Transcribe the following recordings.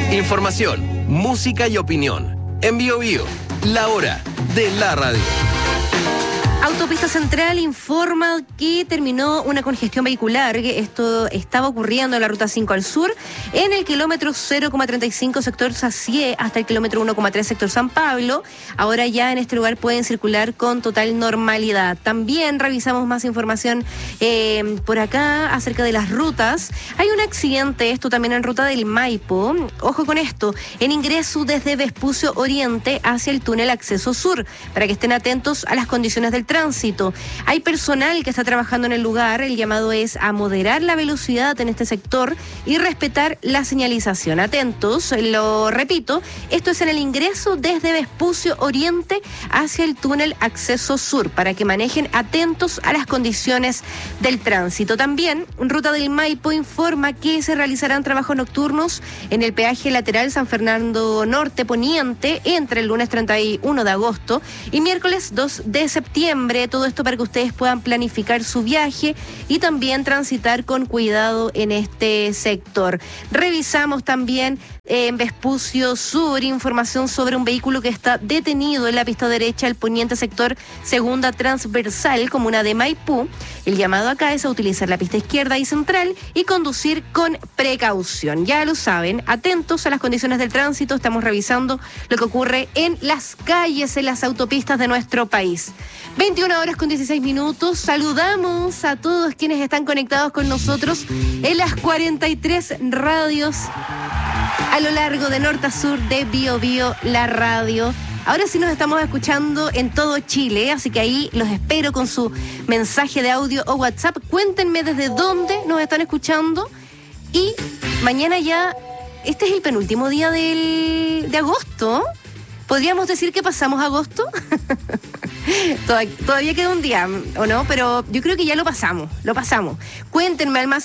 Información, música y opinión. En Bio Bio, la hora de la radio. Autopista Central informa que terminó una congestión vehicular. Esto estaba ocurriendo en la ruta 5 al sur, en el kilómetro 0,35 sector Sacié hasta el kilómetro 1,3 sector San Pablo. Ahora ya en este lugar pueden circular con total normalidad. También revisamos más información por acá acerca de las rutas. Hay un accidente, esto también en ruta del Maipo. Ojo con esto, en ingreso desde Vespucio Oriente hacia el túnel Acceso Sur, para que estén atentos a las condiciones del tránsito. Hay personal que está trabajando en el lugar. El llamado es a moderar la velocidad en este sector y respetar la señalización. Atentos, lo repito, esto es en el ingreso desde Vespucio Oriente hacia el túnel Acceso Sur, para que manejen atentos a las condiciones del tránsito. También, Ruta del Maipo informa que se realizarán trabajos nocturnos en el peaje lateral San Fernando Norte Poniente entre el lunes 31 de agosto y miércoles 2 de septiembre. Todo esto para que ustedes puedan planificar su viaje y también transitar con cuidado en este sector. Revisamos también en Vespucio Sur información sobre un vehículo que está detenido en la pista derecha al poniente sector segunda transversal, comuna de Maipú. El llamado acá es a utilizar la pista izquierda y central y conducir con precaución. Ya lo saben, atentos a las condiciones del tránsito. Estamos revisando lo que ocurre en las calles, en las autopistas de nuestro país. 21:16. Saludamos a todos quienes están conectados con nosotros en las 43 radios a lo largo de norte a sur de Bio Bio, la radio. Ahora sí nos estamos escuchando en todo Chile, así que ahí los espero con su mensaje de audio o WhatsApp. Cuéntenme desde dónde nos están escuchando. Y mañana ya, este es el penúltimo día de agosto. ¿Podríamos decir que pasamos agosto? Todavía queda un día, ¿o no? Pero yo creo que ya lo pasamos. Cuéntenme al más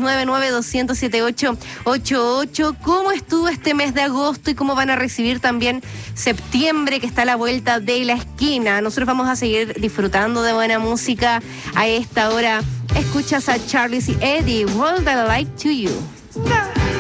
569-9200-7888 cómo estuvo este mes de agosto y cómo van a recibir también septiembre, que está a la vuelta de la esquina. Nosotros vamos a seguir disfrutando de buena música a esta hora. Escuchas a Charlie y Eddie, World I Like to You.